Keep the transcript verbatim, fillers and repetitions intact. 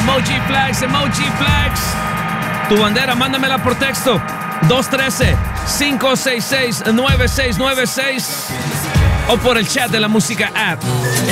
Emoji flags, emoji flags. Tu bandera, mándamela por texto. dos uno tres, cinco seis seis, nueve seis nueve seis o por el chat de la música app.